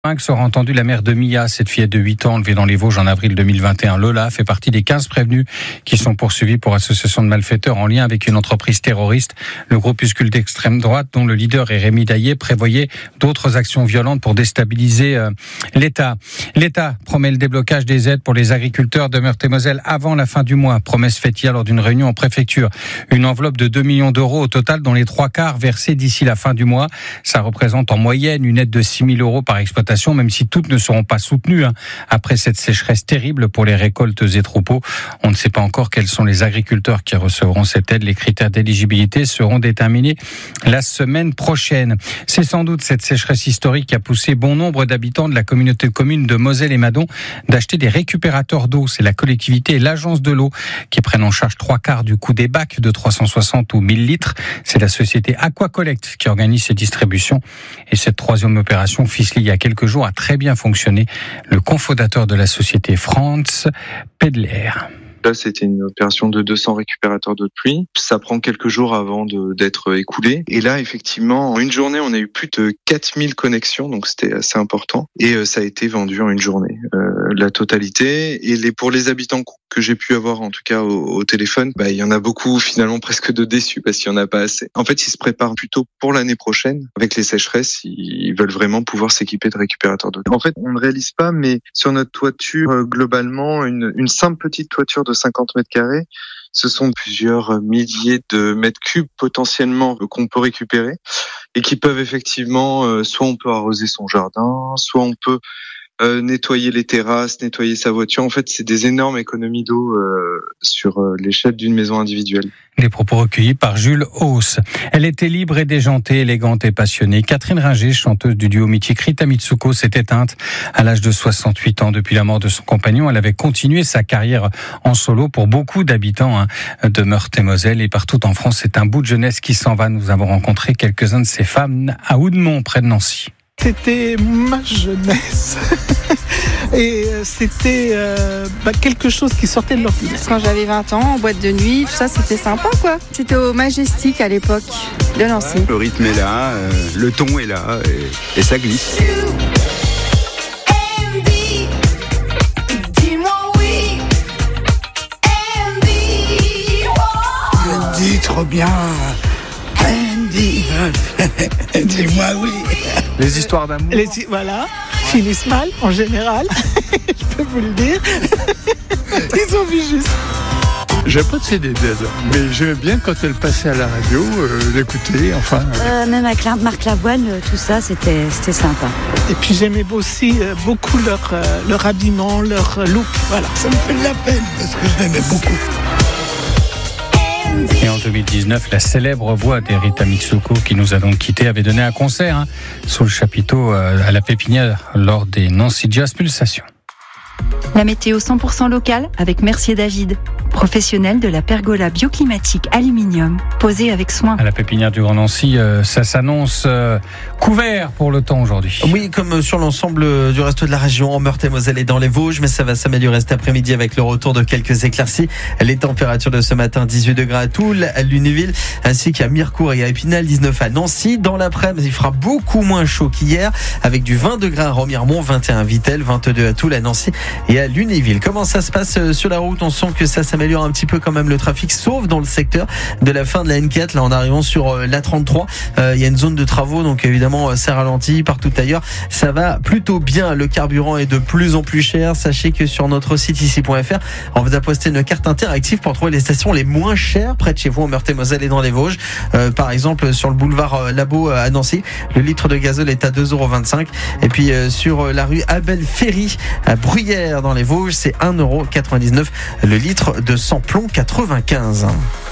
Sera entendue la mère de Mia, cette fillette de 8 ans enlevée dans les Vosges en avril 2021. Lola fait partie des 15 prévenus qui sont poursuivis pour association de malfaiteurs en lien avec une entreprise terroriste. Le groupuscule d'extrême droite, dont le leader est Rémi Daillé, prévoyait d'autres actions violentes pour déstabiliser l'État. L'État promet le déblocage des aides pour les agriculteurs de Meurthe-et-Moselle avant la fin du mois. Promesse faite hier lors d'une réunion en préfecture. Une enveloppe de 2 millions d'euros au total, dont les 3/4 versés d'ici la fin du mois. Ça représente en moyenne une aide de 6 000 euros par exploitation, même si toutes ne seront pas soutenues après cette sécheresse terrible pour les récoltes et troupeaux. On ne sait pas encore quels sont les agriculteurs qui recevront cette aide. Les critères d'éligibilité seront déterminés la semaine prochaine. C'est sans doute cette sécheresse historique qui a poussé bon nombre d'habitants de la communauté de communes de Moselle et Madon d'acheter des récupérateurs d'eau. C'est la collectivité et l'agence de l'eau qui prennent en charge 3/4 du coût des bacs de 360 ou 1000 litres. C'est la société Aquacollect qui organise ces distributions. Et cette troisième opération ficelée il y a quelques jours a très bien fonctionné. Le cofondateur de la société, Franz Pedler. Là, c'était une opération de 200 récupérateurs d'eau de pluie. Ça prend quelques jours avant d'être écoulé. Et là, effectivement, en une journée, on a eu plus de 4000 connexions, donc c'était assez important. Et ça a été vendu en une journée, la totalité. Et pour les habitants que j'ai pu avoir, en tout cas au téléphone, il y en a beaucoup, finalement, presque de déçus parce qu'il n'y en a pas assez. En fait, ils se préparent plutôt pour l'année prochaine. Avec les sécheresses, ils veulent vraiment pouvoir s'équiper de récupérateurs d'eau. En fait, on ne réalise pas, mais sur notre toiture, globalement, une simple petite toiture de 50 mètres carrés, ce sont plusieurs milliers de mètres cubes potentiellement qu'on peut récupérer et qui peuvent effectivement, soit on peut arroser son jardin, soit on peut nettoyer les terrasses, nettoyer sa voiture. En fait, c'est des énormes économies d'eau sur l'échelle d'une maison individuelle. Les propos recueillis par Jules Hauss. Elle était libre et déjantée, élégante et passionnée. Catherine Ringer, chanteuse du duo mythique Rita Mitsuko, s'est éteinte à l'âge de 68 ans. Depuis la mort de son compagnon, elle avait continué sa carrière en solo. Pour beaucoup d'habitants de Meurthe-et-Moselle et partout en France, c'est un bout de jeunesse qui s'en va. Nous avons rencontré quelques-uns de ces femmes à Houdemont, près de Nancy. C'était ma jeunesse et c'était quelque chose qui sortait de l'ordinaire. Quand j'avais 20 ans, en boîte de nuit, tout ça, c'était sympa, quoi. C'était au Majestic à l'époque de Nancy. Le rythme est là, le ton est là et ça glisse. Dis trop bien. Dis-moi oui. Les histoires d'amour. Voilà, finissent mal en général. Je peux vous le dire. Ils ont vu juste. J'ai pas de CD d'elle, mais j'aimais bien quand elle passait à la radio, l'écouter, enfin. Même avec Marc Lavoine, tout ça, c'était sympa. Et puis j'aimais aussi beaucoup leur habillement, leur look. Voilà, ça me fait de la peine parce que je l'aimais beaucoup. Et en 2019, la célèbre voix d'Rita Mitsuko, qui nous a donc quittés, avait donné un concert sous le chapiteau à la Pépinière lors des Nancy Jazz Pulsations. La météo 100% locale avec Mercier David, professionnel de la pergola bioclimatique aluminium, posée avec soin. À la Pépinière du Grand Nancy, ça s'annonce couvert pour le temps aujourd'hui. Oui, comme sur l'ensemble du reste de la région, en Meurthe-et-Moselle et dans les Vosges, mais ça va s'améliorer cet après-midi avec le retour de quelques éclaircies. Les températures de ce matin, 18 degrés à Toul, à Lunéville, ainsi qu'à Mirecourt et à Épinal, 19 à Nancy. Dans l'après-midi, il fera beaucoup moins chaud qu'hier, avec du 20 degrés à Remiremont, 21 à Vittel, 22 à Toul, à Nancy et à Lunéville. Comment ça se passe sur la route? On sent que ça s'améliore un petit peu quand même le trafic, sauf dans le secteur de la fin de la N4. Là, en arrivant sur la 33, il y a une zone de travaux, donc évidemment, ça ralentit. Partout ailleurs, ça va plutôt bien. Le carburant est de plus en plus cher. Sachez que sur notre site ici.fr, on vous a posté une carte interactive pour trouver les stations les moins chères près de chez vous en Meurthe-et-Moselle et dans les Vosges. Par exemple, sur le boulevard Labo à Nancy, le litre de gazole est à 2,25 €. Et puis sur la rue Abel Ferry à Bruyères dans les Vosges, c'est 1,99 € le litre de samplon 95.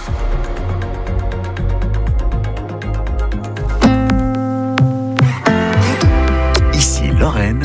Ici Lorraine.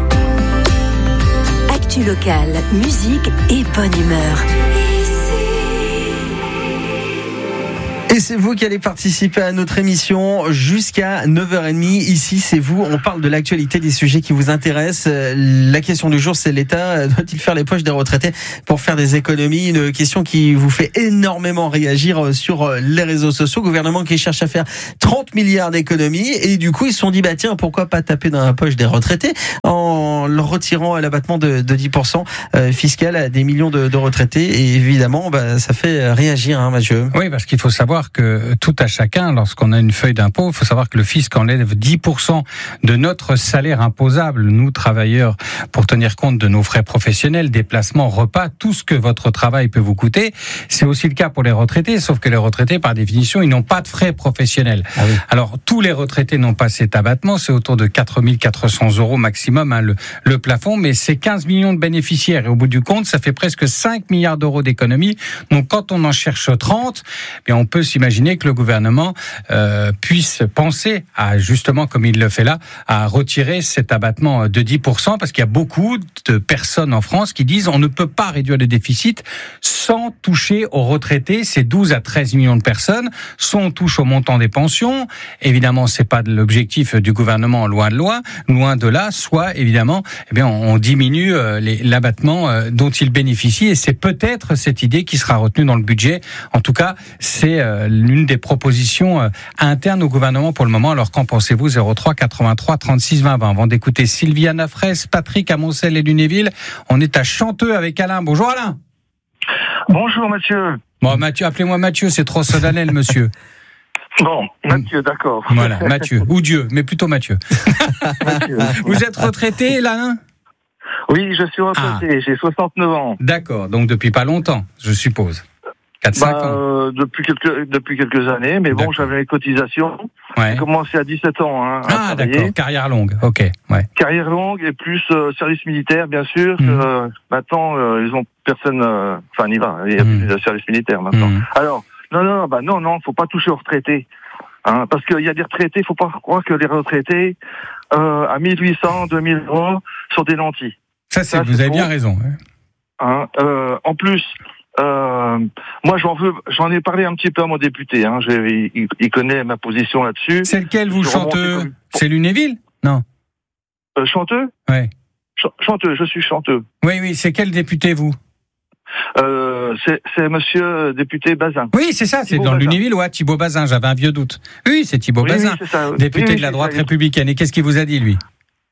Actu locale, musique et bonne humeur. Et c'est vous qui allez participer à notre émission jusqu'à 9h30. Ici, c'est vous. On parle de l'actualité, des sujets qui vous intéressent. La question du jour, c'est l'État doit-il faire les poches des retraités pour faire des économies? Une question qui vous fait énormément réagir sur les réseaux sociaux. Gouvernement qui cherche à faire 30 milliards d'économies. Et du coup, ils se sont dit, tiens, pourquoi pas taper dans la poche des retraités en leur retirant l'abattement de 10% fiscal à des millions de retraités. Et évidemment, ça fait réagir, Mathieu. Oui, parce qu'il faut savoir que tout à chacun, lorsqu'on a une feuille d'impôt, il faut savoir que le fisc enlève 10% de notre salaire imposable, nous travailleurs, pour tenir compte de nos frais professionnels, déplacements, repas, tout ce que votre travail peut vous coûter. C'est aussi le cas pour les retraités, sauf que les retraités, par définition, ils n'ont pas de frais professionnels. Ah oui. Alors, tous les retraités n'ont pas cet abattement, c'est autour de 4 400 € maximum, le plafond, mais c'est 15 millions de bénéficiaires. Et au bout du compte, ça fait presque 5 milliards d'euros d'économies. Donc, quand on en cherche 30, on peut s'imaginer que le gouvernement puisse penser à, justement, comme il le fait là, à retirer cet abattement de 10%, parce qu'il y a beaucoup de personnes en France qui disent on ne peut pas réduire le déficit sans toucher aux retraités. C'est 12 à 13 millions de personnes. Soit on touche au montant des pensions, évidemment c'est pas l'objectif du gouvernement, loin de là, soit évidemment on diminue l'abattement dont il bénéficie, et c'est peut-être cette idée qui sera retenue dans le budget. En tout cas, c'est l'une des propositions internes au gouvernement pour le moment. Alors qu'en pensez-vous? 03 83 36 20 20. Avant d'écouter Sylviane Fraisse, Patrick à Moncel et Lunéville, on est à Chanteux avec Alain. Bonjour Alain. Bonjour Mathieu. Bon Mathieu, appelez-moi Mathieu, c'est trop solennel monsieur. Bon, Mathieu, d'accord. Voilà, Mathieu, ou Dieu, mais plutôt Mathieu. Mathieu. Vous êtes retraité, Alain? Oui, je suis retraité, j'ai 69 ans. D'accord, donc depuis pas longtemps, je suppose. 4-5 ans. Depuis quelques années, mais bon, j'avais les cotisations. Ouais. J'ai commencé à 17 ans. À d'accord, carrière longue, ok. Ouais. Carrière longue et plus service militaire, bien sûr. Maintenant, ils ont personne... il y a plus de service militaire maintenant. Alors, non, faut pas toucher aux retraités. Parce qu'il y a des retraités, faut pas croire que les retraités, à 1800, 2000 €, sont des lentilles. Ça, vous avez bien raison. En plus... moi, j'en ai parlé un petit peu à mon député. Il connaît ma position là-dessus. C'est lequel vous, Chanteux? C'est Lunéville? Non. Chanteux? Oui. Chanteux, je suis Chanteux. Oui, c'est quel député, vous? C'est monsieur député Bazin. Oui, c'est ça, c'est dans Lunéville, Thibault Bazin, j'avais un vieux doute. Oui, c'est Thibault Bazin, c'est ça. Député de la droite républicaine. Et qu'est-ce qu'il vous a dit, lui?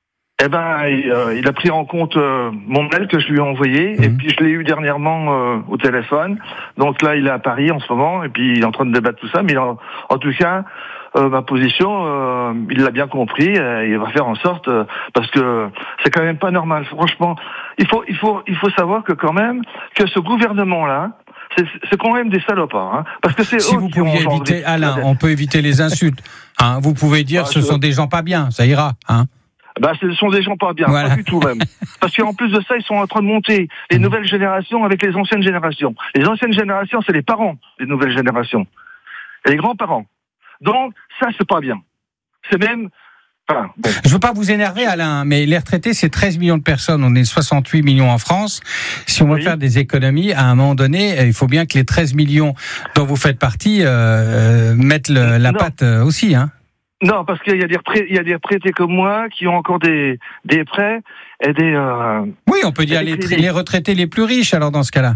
Il a pris en compte mon mail que je lui ai envoyé, et puis je l'ai eu dernièrement au téléphone. Donc là, il est à Paris en ce moment, et puis il est en train de débattre tout ça. Mais en tout cas, ma position, il l'a bien compris. Il va faire en sorte, parce que c'est quand même pas normal. Franchement, il faut savoir que quand même que ce gouvernement-là, c'est quand même des salopards, parce que c'est si vous pouviez éviter, Alain, on peut éviter les insultes. Vous pouvez dire ce sont des gens pas bien, ça ira. Ce sont des gens pas bien, pas du tout même. Parce qu'en plus de ça, ils sont en train de monter les nouvelles générations avec les anciennes générations. Les anciennes générations, c'est les parents des nouvelles générations. Et les grands-parents. Donc, ça, c'est pas bien. C'est même... Je veux pas vous énerver, Alain, mais les retraités, c'est 13 millions de personnes. On est 68 millions en France. Si on veut faire des économies, à un moment donné, il faut bien que les 13 millions dont vous faites partie mettent la patte aussi, Non, parce qu'il y a des retraités comme moi qui ont encore des prêts et des... Oui, on peut dire les retraités les plus riches, alors, dans ce cas-là.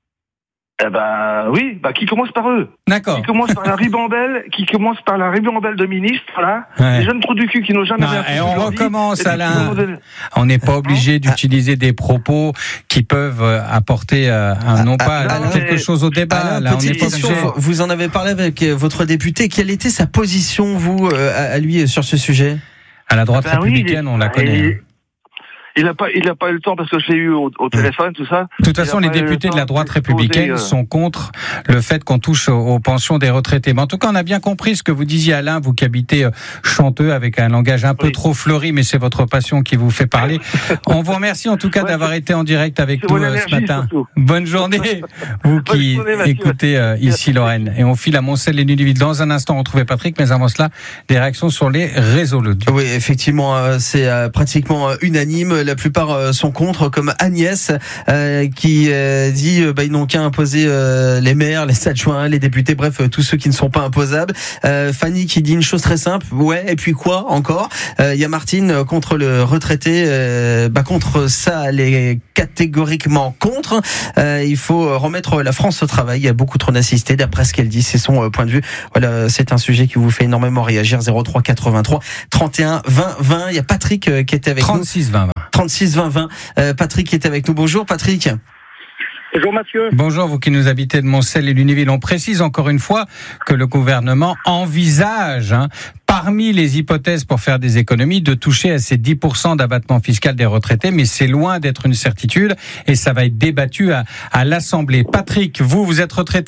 Oui, qui commencent par eux. D'accord. Qui commencent par la ribambelle de ministres, là. Ouais. Les jeunes trous du cul qui n'ont jamais rien fait. Et on recommence, Alain. On n'est pas obligé d'utiliser des propos qui peuvent apporter quelque chose au débat. Alain, là, on n'est pas obligé. obligé. Vous en avez parlé avec votre député. Quelle était sa position, vous, à lui, sur ce sujet? À la droite républicaine, on la connaît. Il n'a pas eu le temps parce que je l'ai eu au téléphone, tout ça. De toute façon, les députés de la droite républicaine sont contre le fait qu'on touche aux pensions des retraités. Mais en tout cas, on a bien compris ce que vous disiez, Alain, vous qui habitez Chanteux avec un langage un peu trop fleuri, mais c'est votre passion qui vous fait parler. On vous remercie en tout cas d'avoir été en direct avec nous ce matin. Surtout. Bonne journée, vous qui écoutez ici Lorraine. Et on file à Moncel et Lunéville. Dans un instant, on retrouvait Patrick, mais avant cela, des réactions sur les réseaux. Oui, effectivement, c'est pratiquement unanime. la plupart sont contre, comme Agnès qui dit ils n'ont qu'à imposer les maires, les adjoints, les députés, bref tous ceux qui ne sont pas imposables. Fanny qui dit une chose très simple, ouais, et puis quoi encore? Il y a Martine contre le retraité, contre ça, elle est catégoriquement contre. Il faut remettre la France au travail. Il y a beaucoup trop d'assistés, d'après ce qu'elle dit, c'est son point de vue. Voilà, c'est un sujet qui vous fait énormément réagir. 03 83 31 20 20. Il y a Patrick qui était avec 36 nous. 20 20. 36 20 20. Patrick qui est avec nous. Bonjour Patrick. Bonjour Mathieu. Bonjour, vous qui nous habitez de Montcel et Lunéville. On précise encore une fois que le gouvernement envisage, parmi les hypothèses pour faire des économies, de toucher à ces 10% d'abattement fiscal des retraités, mais c'est loin d'être une certitude et ça va être débattu à l'Assemblée. Patrick, vous êtes retraité ?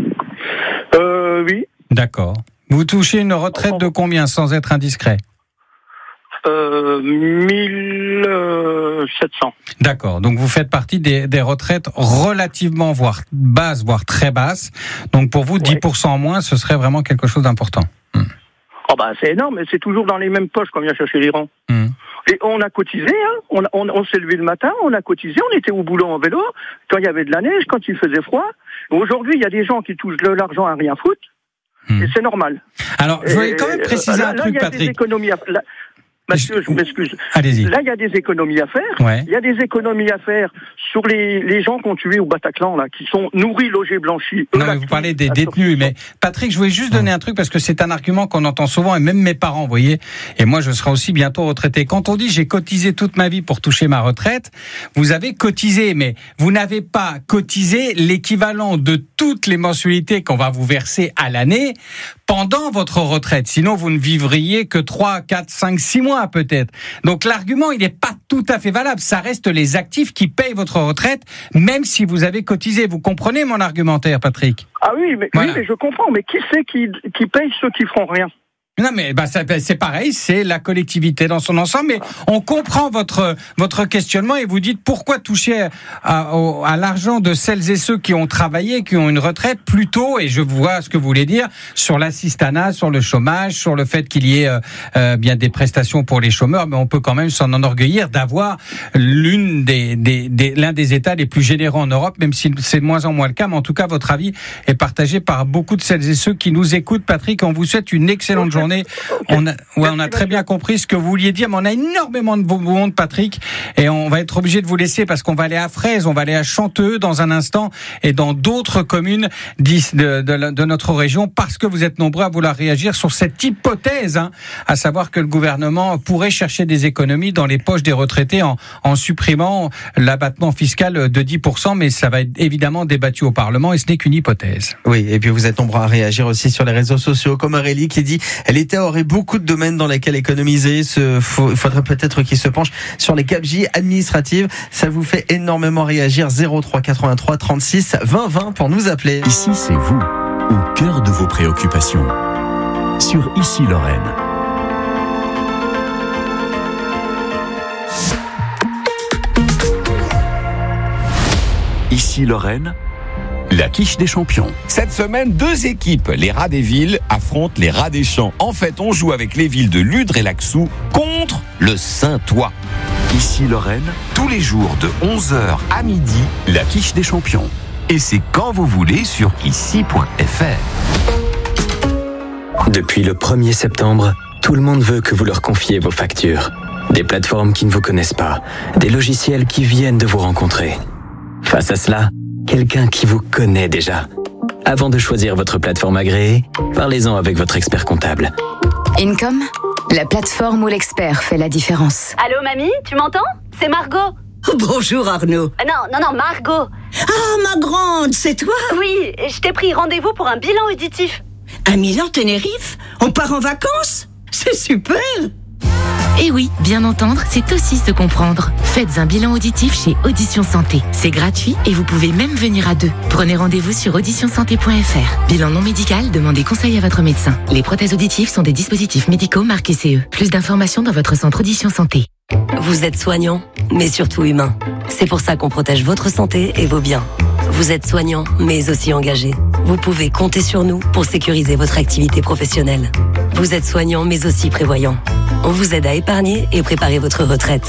Oui. D'accord. Vous touchez une retraite de combien, sans être indiscret ? 1700. D'accord, donc vous faites partie des retraites relativement, voire basses, voire très basses. Donc pour vous, 10% en moins, ce serait vraiment quelque chose d'important. C'est énorme, mais c'est toujours dans les mêmes poches qu'on vient chercher les rangs. Et on a cotisé, on s'est levé le matin, on a cotisé, on était au boulot en vélo, quand il y avait de la neige, quand il faisait froid. Aujourd'hui, il y y a des gens qui touchent de l'argent à rien foutre, et c'est normal. Alors, je voulais quand même préciser un truc, Patrick. Il y a des économies Mathieu, je m'excuse. Allez-y. Là, il y a des économies à faire. Ouais. Il y a des économies à faire sur les gens qu'on tué au Bataclan, là, qui sont nourris, logés, blanchis. Non, mais vous parlez des détenus. Mais Patrick, je voulais juste donner un truc parce que c'est un argument qu'on entend souvent et même mes parents, vous voyez. Et moi, je serai aussi bientôt retraité. Quand on dit j'ai cotisé toute ma vie pour toucher ma retraite, vous avez cotisé, mais vous n'avez pas cotisé l'équivalent de toutes les mensualités qu'on va vous verser à l'année pendant votre retraite. Sinon, vous ne vivriez que 3, 4, 5, 6 mois peut-être. Donc l'argument, il n'est pas tout à fait valable. Ça reste les actifs qui payent votre retraite, même si vous avez cotisé. Vous comprenez mon argumentaire, Patrick ? Ah oui, mais je comprends. Mais qui c'est qui paye ceux qui feront rien ? Non, mais c'est pareil, c'est la collectivité dans son ensemble. Mais on comprend votre questionnement et vous dites pourquoi toucher à l'argent de celles et ceux qui ont travaillé, qui ont une retraite plutôt, et je vois ce que vous voulez dire, sur l'assistanat, sur le chômage, sur le fait qu'il y ait bien des prestations pour les chômeurs, mais on peut quand même s'en enorgueillir d'avoir l'un des États les plus généreux en Europe, même si c'est de moins en moins le cas. Mais en tout cas, votre avis est partagé par beaucoup de celles et ceux qui nous écoutent. Patrick, on vous souhaite une excellente journée. On a très bien compris ce que vous vouliez dire, mais on a énormément de monde, Patrick, et on va être obligé de vous laisser parce qu'on va aller à Fraise, on va aller à Chanteux dans un instant et dans d'autres communes de notre région, parce que vous êtes nombreux à vouloir réagir sur cette hypothèse, à savoir que le gouvernement pourrait chercher des économies dans les poches des retraités en supprimant l'abattement fiscal de 10%, mais ça va être évidemment débattu au Parlement et ce n'est qu'une hypothèse. Oui, et puis vous êtes nombreux à réagir aussi sur les réseaux sociaux, comme Aurélie qui dit l'État aurait beaucoup de domaines dans lesquels économiser. Il faudrait peut-être qu'il se penche sur les gabegies administratives. Ça vous fait énormément réagir. 03 83 36 20 20 pour nous appeler. Ici, c'est vous, au cœur de vos préoccupations. Sur Ici Lorraine. Ici Lorraine, la quiche des champions. Cette semaine, 2 équipes, les rats des villes, affrontent les rats des champs. En fait, on joue avec les villes de Ludre et Laxou contre le Saint-Ouen. Ici Lorraine, tous les jours de 11h à midi, la quiche des champions. Et c'est quand vous voulez sur ici.fr. Depuis le 1er septembre, tout le monde veut que vous leur confiez vos factures. Des plateformes qui ne vous connaissent pas, des logiciels qui viennent de vous rencontrer. Face à cela, quelqu'un qui vous connaît déjà. Avant de choisir votre plateforme agréée, parlez-en avec votre expert comptable. Income, la plateforme où l'expert fait la différence. Allô mamie, tu m'entends ? C'est Margot. Bonjour Arnaud. Non, Margot. Ah, ma grande, c'est toi ? Oui, je t'ai pris rendez-vous pour un bilan auditif. Un Milan Tenerife ? On part en vacances ? C'est super ! Et oui, bien entendre, c'est aussi se comprendre. Faites un bilan auditif chez Audition Santé. C'est gratuit et vous pouvez même venir à 2. Prenez rendez-vous sur auditionsanté.fr. Bilan non médical, demandez conseil à votre médecin. Les prothèses auditives sont des dispositifs médicaux marqués CE. Plus d'informations dans votre centre Audition Santé. Vous êtes soignant, mais surtout humain. C'est pour ça qu'on protège votre santé et vos biens. Vous êtes soignant, mais aussi engagé. Vous pouvez compter sur nous pour sécuriser votre activité professionnelle. Vous êtes soignant, mais aussi prévoyant. On vous aide à épargner et préparer votre retraite.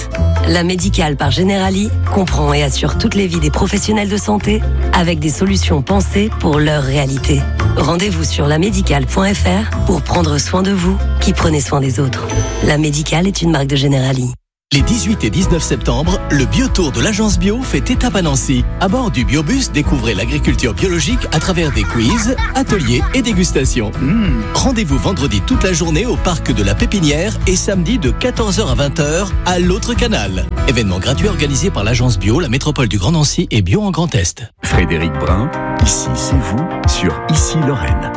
La médicale par Generali comprend et assure toutes les vies des professionnels de santé avec des solutions pensées pour leur réalité. Rendez-vous sur lamédicale.fr pour prendre soin de vous qui prenez soin des autres. La Médicale est une marque de Generali. Les 18 et 19 septembre, le Biotour de l'Agence Bio fait étape à Nancy. À bord du Biobus, découvrez l'agriculture biologique à travers des quiz, ateliers et dégustations. Rendez-vous vendredi toute la journée au parc de la Pépinière et samedi de 14h à 20h à l'autre canal. Événement gratuit organisé par l'Agence Bio, la métropole du Grand Nancy et Bio en Grand Est. Frédéric Brun, ici c'est vous sur Ici Lorraine.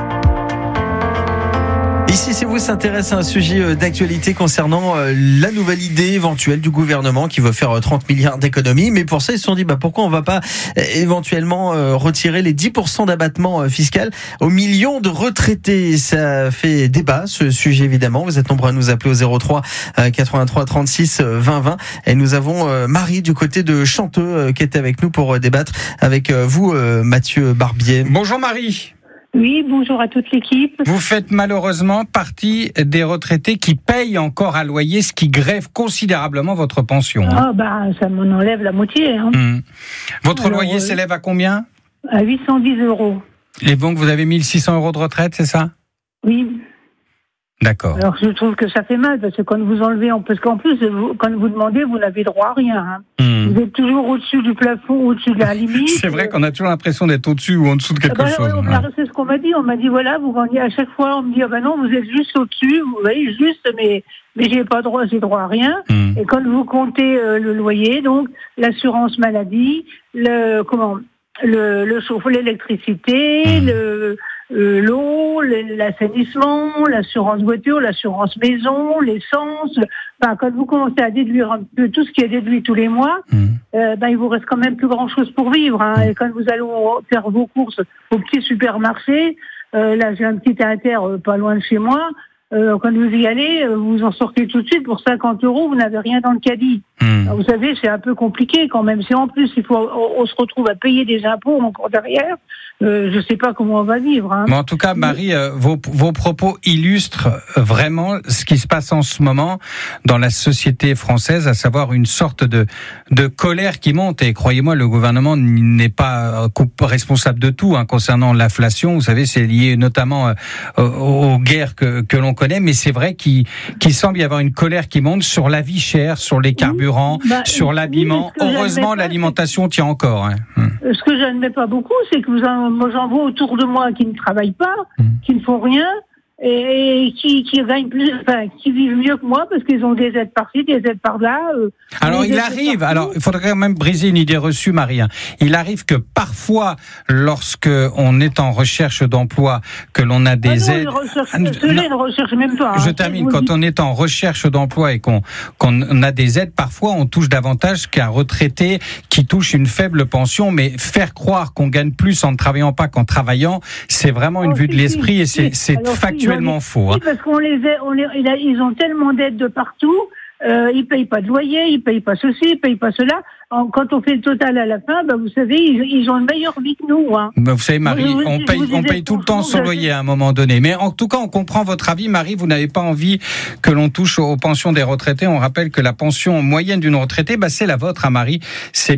Ici, c'est vous s'intéresse à un sujet d'actualité concernant la nouvelle idée éventuelle du gouvernement qui veut faire 30 milliards d'économies. Mais pour ça, ils se sont dit, pourquoi on va pas éventuellement retirer les 10% d'abattement fiscal aux millions de retraités. Ça fait débat, ce sujet, évidemment. Vous êtes nombreux à nous appeler au 03 83 36 20 20. Et nous avons Marie du côté de Chanteux qui était avec nous pour débattre avec vous, Mathieu Barbier. Bonjour Marie. Oui, bonjour à toute l'équipe. Vous faites malheureusement partie des retraités qui payent encore un loyer, ce qui grève considérablement votre pension. Ça m'en enlève la moitié. Votre loyer s'élève à combien ? À 810 €. Et donc vous avez 1600 € de retraite, c'est ça ? Oui. D'accord. Alors je trouve que ça fait mal parce que quand vous enlevez, parce qu'en plus quand vous demandez, vous n'avez droit à rien. Vous êtes toujours au-dessus du plafond, au-dessus de la limite. C'est vrai qu'on a toujours l'impression d'être au-dessus ou en dessous de quelque chose. C'est ce qu'on m'a dit. On m'a dit voilà, vous gagnez à chaque fois. On me dit non, vous êtes juste au-dessus. Vous voyez juste, mais j'ai pas droit, j'ai droit à rien. Et quand vous comptez le loyer, donc l'assurance maladie, le chauffe, l'électricité, l'eau, l'assainissement, l'assurance voiture, l'assurance maison, l'essence. Quand vous commencez à déduire un peu tout ce qui est déduit tous les mois, il vous reste quand même plus grand chose pour vivre. Et quand vous allez faire vos courses au petit supermarché, là j'ai un petit inter pas loin de chez moi. Quand vous y allez, vous en sortez tout de suite pour 50 €, vous n'avez rien dans le caddie. Alors, vous savez, c'est un peu compliqué quand même. Si en plus on se retrouve à payer des impôts encore derrière, je ne sais pas comment on va vivre. Mais en tout cas, Marie, vos propos illustrent vraiment ce qui se passe en ce moment dans la société française, à savoir une sorte de colère qui monte. Et croyez-moi, le gouvernement n'est pas responsable de tout concernant l'inflation. Vous savez, c'est lié notamment aux guerres que l'on connaît, mais c'est vrai qu'il semble y avoir une colère qui monte sur la vie chère, sur les carburants, sur l'habillement. Heureusement, l'alimentation tient encore. Ce que je n'admets pas beaucoup, c'est que j'en vois autour de moi qui ne travaillent pas, qui ne font rien, et qui gagnent plus, qui vivent mieux que moi parce qu'ils ont des aides par-ci, des aides par-là. Alors il faudrait quand même briser une idée reçue, Marie. Il arrive que parfois, lorsque on est en recherche d'emploi, que l'on a des aides. Ne recherche même pas. Je termine. Quand on est en recherche d'emploi et qu'on a des aides, parfois on touche davantage qu'un retraité qui touche une faible pension. Mais faire croire qu'on gagne plus en ne travaillant pas qu'en travaillant, c'est vraiment une vue de l'esprit et c'est factuellement faux. Oui, parce ils ont tellement d'aides de partout. Ils payent pas de loyer, ils payent pas ceci, ils payent pas cela. Quand on fait le total à la fin, vous savez, ils ont une meilleure vie que nous. Vous savez, Marie, on paye tout le temps son loyer à un moment donné. Mais en tout cas, on comprend votre avis, Marie. Vous n'avez pas envie que l'on touche aux pensions des retraités. On rappelle que la pension moyenne d'une retraitée, c'est la vôtre, Marie. C'est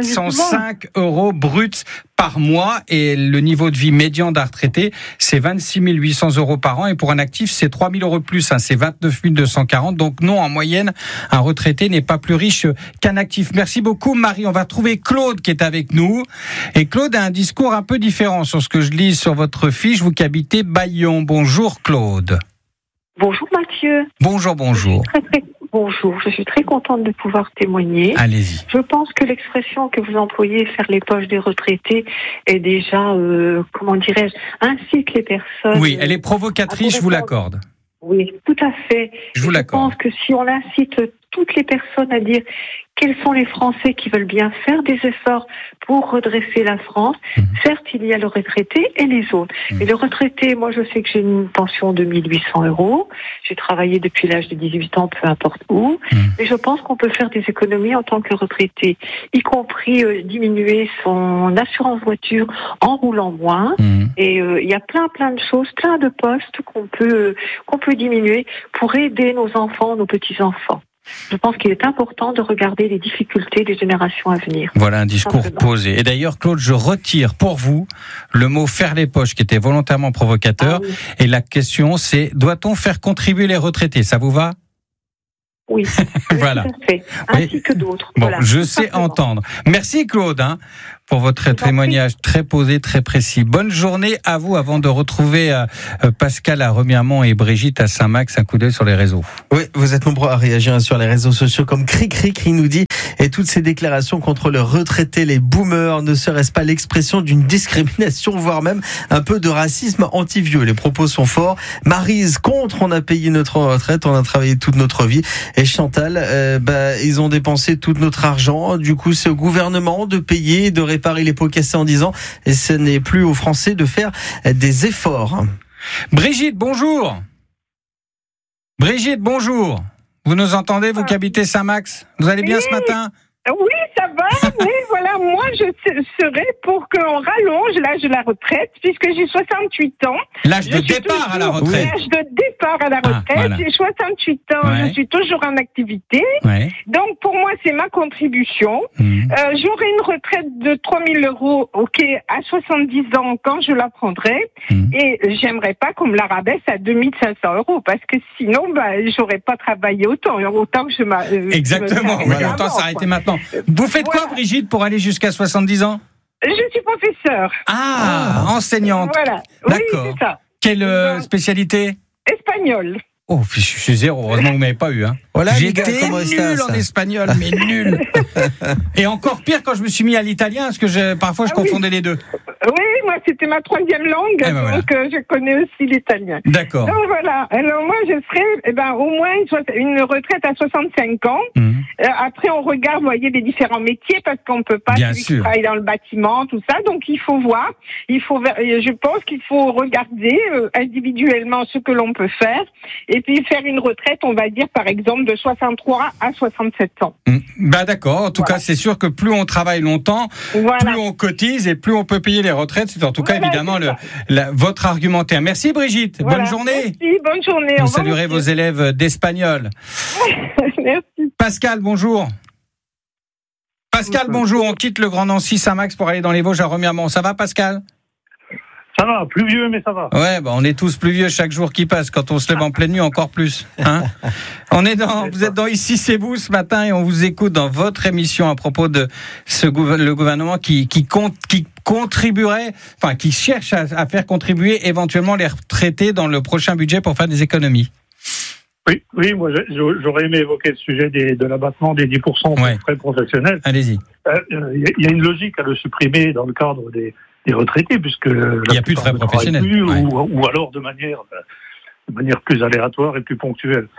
1705 € bruts par mois. Et le niveau de vie médian d'un retraité, c'est 26 800 € par an. Et pour un actif, c'est 3 000 € de plus. C'est 29 240. Donc non, en moyenne, un retraité n'est pas plus riche qu'un actif. Merci beaucoup, Marie. On va trouver Claude qui est avec nous. Et Claude a un discours un peu différent sur ce que je lis sur votre fiche. Vous qui habitez Bayon. Bonjour, Claude. Bonjour, Mathieu. Bonjour. Bonjour, je suis très contente de pouvoir témoigner. Allez-y. Je pense que l'expression que vous employez, faire les poches des retraités, est déjà, incite les personnes. Oui, elle est provocatrice, je vous l'accorde. Oui, tout à fait. Je l'accorde. pense que si on incite toutes les personnes à dire quels sont les Français qui veulent bien faire des efforts pour redresser la France, certes, il y a le retraité et les autres. Mais le retraité, moi, je sais que j'ai une pension de 1 800 €. J'ai travaillé depuis l'âge de 18 ans, peu importe où. Mais je pense qu'on peut faire des économies en tant que retraité, y compris diminuer son assurance voiture en roulant moins. Et il y a plein de choses, plein de postes qu'on peut diminuer pour aider nos enfants, nos petits-enfants. Je pense qu'il est important de regarder les difficultés des générations à venir. Voilà un discours posé. Et d'ailleurs, Claude, je retire pour vous le mot faire les poches qui était volontairement provocateur. Ah oui. Et la question, c'est doit-on faire contribuer les retraités? Ça vous va? Oui, voilà. Tout à fait. Ainsi que d'autres. Bon, voilà, je sais entendre. Merci Claude pour votre témoignage très posé, très précis. Bonne journée à vous avant de retrouver Pascal à Remiremont et Brigitte à Saint-Max. Un coup d'œil sur les réseaux. Oui, vous êtes nombreux à réagir sur les réseaux sociaux comme Cri nous dit. Et toutes ces déclarations contre les retraités, les boomers, ne serait-ce pas l'expression d'une discrimination, voire même un peu de racisme anti-vieux? Les propos sont forts. Maryse contre, on a payé notre retraite, on a travaillé toute notre vie. Et Chantal, ils ont dépensé tout notre argent. Du coup, c'est au gouvernement de payer, de réparer les pots cassés en 10 ans. Et ce n'est plus aux Français de faire des efforts. Brigitte, bonjour. Brigitte, bonjour. Vous nous entendez, vous qui habitez Saint-Max? Vous allez bien ce matin? Oui, ça va, mais voilà, moi je serais pour qu'on rallonge l'âge de la retraite, puisque j'ai 68 ans. L'âge de départ à la retraite. L'âge de départ à la retraite, voilà. J'ai 68 ans, je suis toujours en activité. Ouais. Donc pour moi, c'est ma contribution. J'aurai une retraite de 3 000 €, ok, à 70 ans quand je la prendrai. Et j'aimerais pas qu'on me la rabaisse à 2 500 €, parce que sinon, j'aurais pas travaillé autant que je m'a... Exactement, oui, autant s'arrêter maintenant. Vous faites quoi, Brigitte, pour aller jusqu'à 70 ans? Je suis professeure. Enseignante. Voilà. D'accord. Oui, c'est ça. Quelle spécialité? Espagnol. Oh, je suis zéro. Heureusement que vous m'avez pas eu. Voilà, j'étais nul en espagnol, mais nul. Et encore pire quand je me suis mis à l'italien, parce que parfois je confondais les deux. Oui, moi c'était ma 3e langue, donc je connais aussi l'italien. D'accord. Donc voilà. Alors moi je serais, au moins une retraite à 65 ans. Après on regarde, vous voyez, les différents métiers, parce qu'on peut pas travailler dans le bâtiment, tout ça. Donc il faut voir. Je pense qu'il faut regarder individuellement ce que l'on peut faire. Et puis faire une retraite, on va dire par exemple de 63 à 67 ans. D'accord, en tout cas c'est sûr que plus on travaille longtemps, plus on cotise et plus on peut payer les retraites. C'est en tout cas évidemment votre argumentaire. Merci Brigitte, bonne journée. Merci, bonne journée. Vous saluerez vos élèves d'espagnol. Merci. Pascal, bonjour. Pascal, bonjour, on quitte le Grand Nancy Saint-Max pour aller dans les Vosges à Remiremont. Ça va Pascal ? Ça va, plus vieux, mais ça va. Ouais, on est tous plus vieux chaque jour qui passe. Quand on se lève en pleine nuit, encore plus. Vous êtes dans Ici c'est vous ce matin et on vous écoute dans votre émission à propos de le gouvernement qui contribuerait, qui cherche à faire contribuer éventuellement les retraités dans le prochain budget pour faire des économies. Oui, moi j'aurais aimé évoquer le sujet de l'abattement des 10% pour frais professionnels. Allez-y. Il y a une logique à le supprimer dans le cadre des retraités, puisque il n'y a plus de frais professionnels, ou alors de manière plus aléatoire et plus ponctuelle.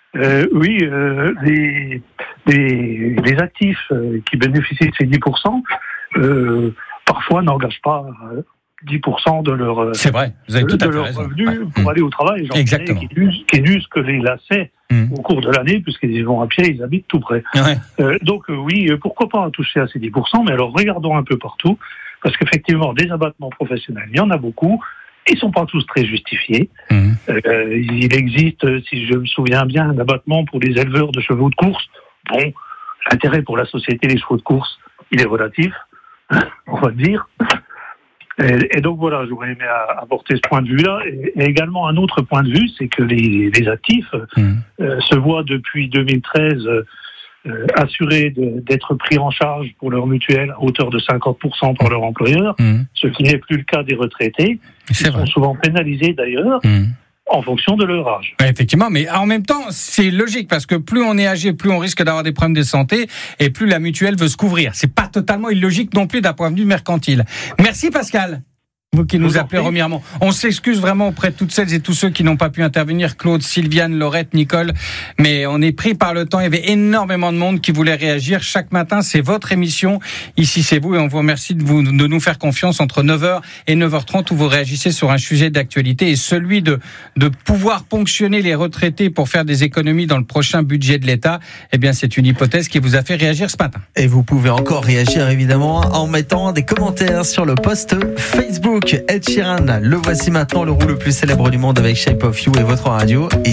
Les actifs qui bénéficient de ces 10% parfois n'engagent pas 10% de leur c'est vrai, vous avez tout à fait raison. Revenus pour aller au travail. Exactement. Qui n'usent que les lacets au cours de l'année, puisqu'ils y vont à pied, ils habitent tout près. Donc pourquoi pas toucher à ces 10%, mais alors regardons un peu partout. Parce qu'effectivement, des abattements professionnels, il y en a beaucoup. Ils ne sont pas tous très justifiés. Il existe, si je me souviens bien, un abattement pour les éleveurs de chevaux de course. Bon, l'intérêt pour la société des chevaux de course, il est relatif, on va dire. Et donc voilà, j'aurais aimé apporter ce point de vue-là. Et également un autre point de vue, c'est que les actifs se voient depuis 2013... assurés d'être pris en charge pour leur mutuelle à hauteur de 50% par leur employeur, ce qui n'est plus le cas des retraités, qui sont souvent pénalisés d'ailleurs en fonction de leur âge. Effectivement, mais en même temps, c'est logique, parce que plus on est âgé, plus on risque d'avoir des problèmes de santé, et plus la mutuelle veut se couvrir. C'est pas totalement illogique non plus d'un point de vue mercantile. Merci Pascal. Vous qui nous appelez Remiremont. On s'excuse vraiment auprès de toutes celles et tous ceux qui n'ont pas pu intervenir, Claude, Sylviane, Laurette, Nicole, mais on est pris par le temps. Il y avait énormément de monde qui voulait réagir. Chaque matin, c'est votre émission. Ici, c'est vous, et on vous remercie de nous faire confiance entre 9h et 9h30 où vous réagissez sur un sujet d'actualité, et celui de pouvoir ponctionner les retraités pour faire des économies dans le prochain budget de l'État. Eh bien, c'est une hypothèse qui vous a fait réagir ce matin. Et vous pouvez encore réagir, évidemment, en mettant des commentaires sur le post Facebook. Ed Sheeran, le voici maintenant, le roux le plus célèbre du monde avec Shape of You et votre radio. Et